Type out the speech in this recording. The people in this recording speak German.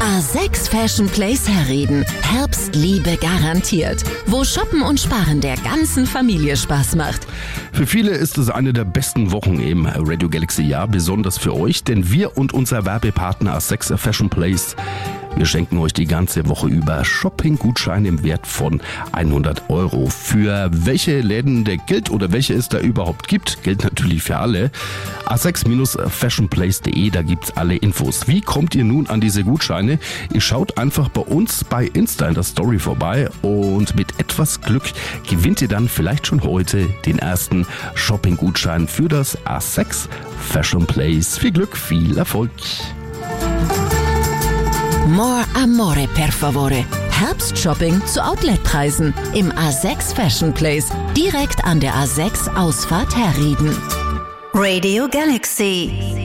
A6 Fashion Place Herrieden. Herbstliebe garantiert. Wo Shoppen und Sparen der ganzen Familie Spaß macht. Für viele ist es eine der besten Wochen im Radio Galaxy Jahr, besonders für euch, denn wir und unser Werbepartner A6 Fashion Place, wir schenken euch die ganze Woche über Shopping-Gutscheine im Wert von 100 €. Für welche Läden der gilt oder welche es da überhaupt gibt, gilt natürlich für alle. a6-fashionplace.de, da gibt's alle Infos. Wie kommt ihr nun an diese Gutscheine? Ihr schaut einfach bei uns bei Insta in der Story vorbei und mit etwas Glück gewinnt ihr dann vielleicht schon heute den ersten Shopping-Gutschein für das A6 Fashion Place. Viel Glück, viel Erfolg! More amore per favore. Herbstshopping zu Outletpreisen im A6 Fashion Place, direkt an der A6 Ausfahrt Herrieden. Radio Galaxy.